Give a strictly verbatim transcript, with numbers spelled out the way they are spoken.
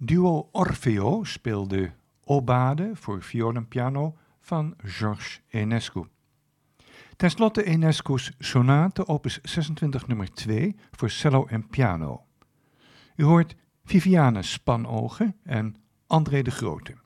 Duo Orfeo speelde Obade voor viool en piano van Georges Enescu. Ten slotte Enescu's sonate opus zesentwintig nummer twee voor cello en piano. U hoort Viviane Spanogen en André de Grote.